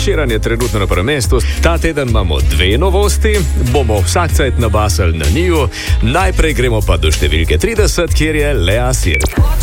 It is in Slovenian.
Ed Sheeran je trenutno na prvem mestu. Ta teden imamo dve novosti, bomo vsak cajt nabasali na njiju. Najprej gremo pa do številke 30, kjer je Lea Sir.